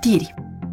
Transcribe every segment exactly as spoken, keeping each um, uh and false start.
știri.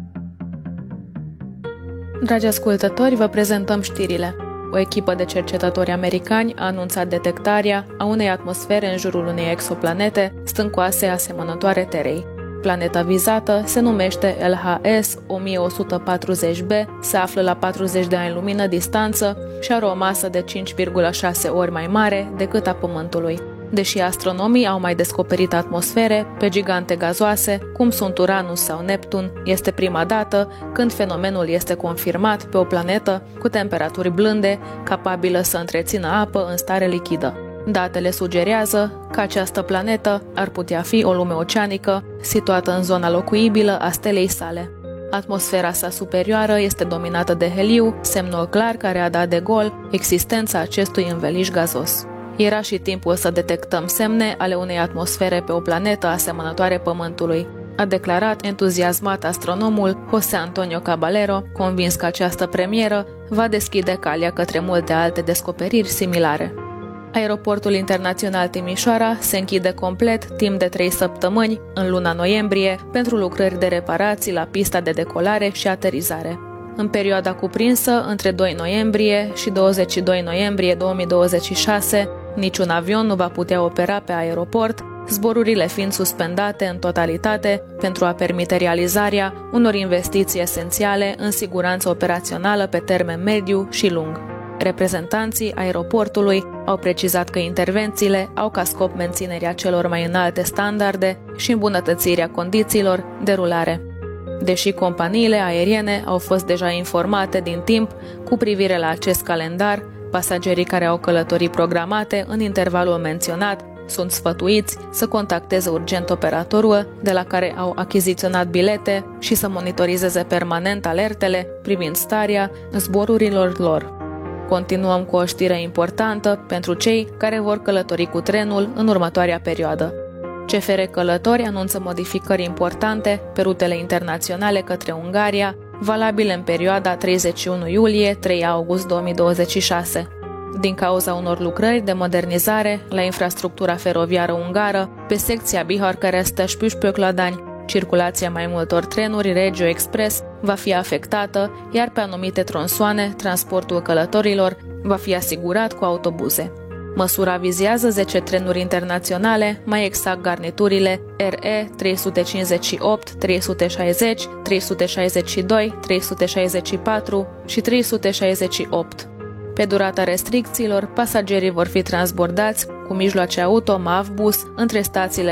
Dragi ascultători, vă prezentăm știrile. O echipă de cercetători americani a anunțat detectarea a unei atmosfere în jurul unei exoplanete stâncoase asemănătoare Terei. Planeta vizată se numește L H S o mie o sută patruzeci b, se află la patruzeci de ani lumină distanță și are o masă de cinci virgulă șase ori mai mare decât a Pământului. Deși astronomii au mai descoperit atmosfere pe gigante gazoase, cum sunt Uranus sau Neptun, este prima dată când fenomenul este confirmat pe o planetă cu temperaturi blânde, capabilă să întrețină apă în stare lichidă. Datele sugerează că această planetă ar putea fi o lume oceanică situată în zona locuibilă a stelei sale. Atmosfera sa superioară este dominată de heliu, semnul clar care a dat de gol existența acestui înveliș gazos. Era și timpul să detectăm semne ale unei atmosfere pe o planetă asemănătoare Pământului, a declarat entuziasmat astronomul José Antonio Caballero, convins că această premieră va deschide calea către multe alte descoperiri similare. Aeroportul Internațional Timișoara se închide complet timp de trei săptămâni în luna noiembrie pentru lucrări de reparații la pista de decolare și aterizare. În perioada cuprinsă între doi noiembrie și douăzeci și doi noiembrie două mii douăzeci și șase, niciun avion nu va putea opera pe aeroport, zborurile fiind suspendate în totalitate pentru a permite realizarea unor investiții esențiale în siguranță operațională pe termen mediu și lung. Reprezentanții aeroportului au precizat că intervențiile au ca scop menținerea celor mai înalte standarde și îmbunătățirea condițiilor de rulare. Deși companiile aeriene au fost deja informate din timp cu privire la acest calendar, pasagerii care au călătorii programate în intervalul menționat sunt sfătuiți să contacteze urgent operatorul de la care au achiziționat bilete și să monitorizeze permanent alertele privind starea zborurilor lor. Continuăm cu o știre importantă pentru cei care vor călători cu trenul în următoarea perioadă. C F R Călători anunță modificări importante pe rutele internaționale către Ungaria, valabile în perioada treizeci și unu iulie - trei august două mii douăzeci și șase. Din cauza unor lucrări de modernizare la infrastructura feroviară ungară, pe secția Bihar-Keresztes-Püspökladany, circulația mai multor trenuri Regio Express va fi afectată, iar pe anumite tronsoane, transportul călătorilor va fi asigurat cu autobuze. Măsura vizează zece trenuri internaționale, mai exact garniturile R E trei sute cincizeci și opt, trei sute șaizeci, trei sute șaizeci și doi, trei sute șaizeci și patru și trei sute șaizeci și opt. Pe durata restricțiilor, pasagerii vor fi transbordați cu mijloace auto, M A V bus, între stațiile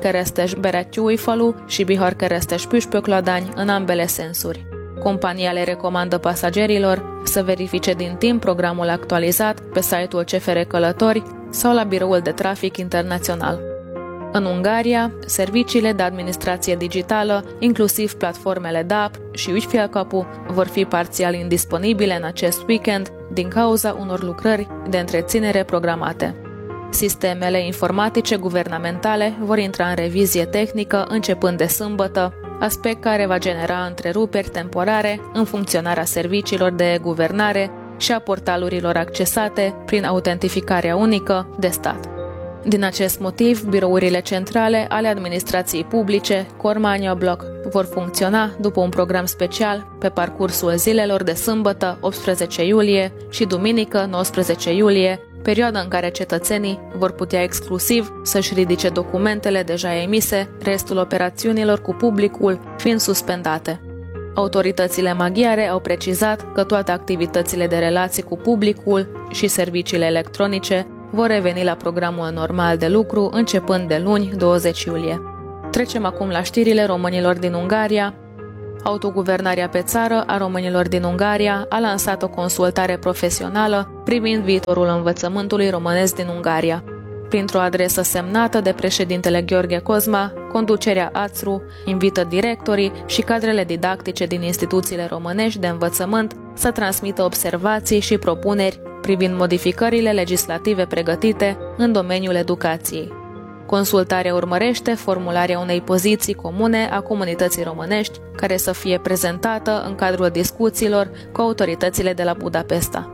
Bihar-Keresztes-Berettyóújfalu și Bihar-Keresztes-Püspökladany în ambele sensuri. Compania le recomandă pasagerilor să verifice din timp programul actualizat pe site-ul C F R Călători sau la biroul de trafic internațional. În Ungaria, serviciile de administrație digitală, inclusiv platformele D A P și Ügyfélkapu, vor fi parțial indisponibile în acest weekend din cauza unor lucrări de întreținere programate. Sistemele informatice guvernamentale vor intra în revizie tehnică începând de sâmbătă, aspect care va genera întreruperi temporare în funcționarea serviciilor de guvernare și a portalurilor accesate prin autentificarea unică de stat. Din acest motiv, birourile centrale ale administrației publice, Kormány Ablak, vor funcționa după un program special pe parcursul zilelor de sâmbătă, optsprezece iulie, și duminică, nouăsprezece iulie, perioada în care cetățenii vor putea exclusiv să-și ridice documentele deja emise, restul operațiunilor cu publicul fiind suspendate. Autoritățile maghiare au precizat că toate activitățile de relații cu publicul și serviciile electronice vor reveni la programul normal de lucru începând de luni, douăzeci iulie. Trecem acum la știrile românilor din Ungaria. Autoguvernarea pe țară a românilor din Ungaria a lansat o consultare profesională privind viitorul învățământului românesc din Ungaria. Printr-o adresă semnată de președintele Gheorghe Cozma, conducerea A T S R U invită directorii și cadrele didactice din instituțiile românești de învățământ să transmită observații și propuneri privind modificările legislative pregătite în domeniul educației. Consultarea urmărește formularea unei poziții comune a comunității românești care să fie prezentată în cadrul discuțiilor cu autoritățile de la Budapesta.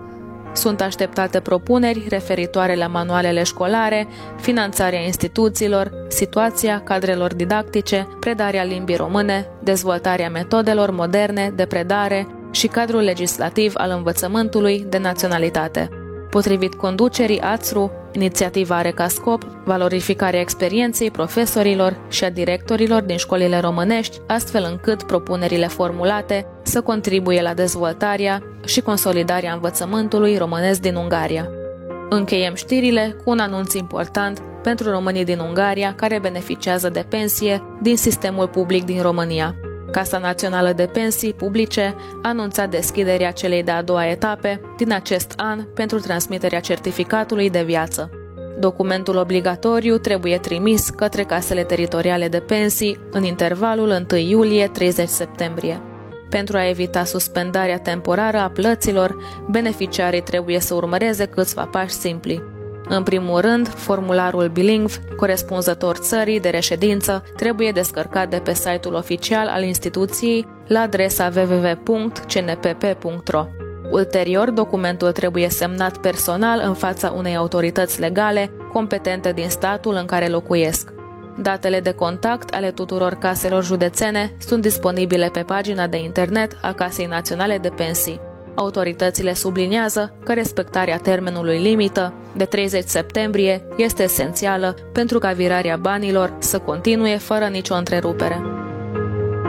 Sunt așteptate propuneri referitoare la manualele școlare, finanțarea instituțiilor, situația cadrelor didactice, predarea limbii române, dezvoltarea metodelor moderne de predare și cadrul legislativ al învățământului de naționalitate. Potrivit conducerii A T S R U, inițiativa are ca scop valorificarea experienței profesorilor și a directorilor din școlile românești, astfel încât propunerile formulate să contribuie la dezvoltarea și consolidarea învățământului românesc din Ungaria. Încheiem știrile cu un anunț important pentru românii din Ungaria care beneficiază de pensie din sistemul public din România. Casa Națională de Pensii Publice a anunțat deschiderea celei de-a doua etape din acest an pentru transmiterea certificatului de viață. Documentul obligatoriu trebuie trimis către casele teritoriale de pensii în intervalul unu iulie - treizeci septembrie. Pentru a evita suspendarea temporară a plăților, beneficiarii trebuie să urmăreze câțiva pași simpli. În primul rând, formularul bilingv, corespunzător țării de reședință, trebuie descărcat de pe site-ul oficial al instituției la adresa w w w punct c n p p punct r o. Ulterior, documentul trebuie semnat personal în fața unei autorități legale competente din statul în care locuiesc. Datele de contact ale tuturor caselor județene sunt disponibile pe pagina de internet a Casei Naționale de Pensii. Autoritățile subliniază că respectarea termenului limită de treizeci septembrie este esențială pentru ca virarea banilor să continue fără nicio întrerupere.